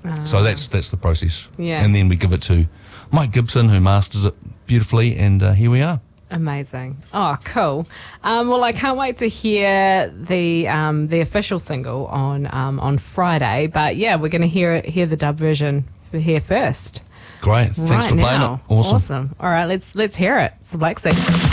So that's the process. Yeah. And then we give it to Mike Gibson, who masters it beautifully, and here we are. Amazing. Oh, cool. Well, I can't wait to hear the official single on Friday. But yeah, we're going to hear the dub version here first. Great. Thanks for playing it. Awesome. All right, let's hear it. It's Black Sea.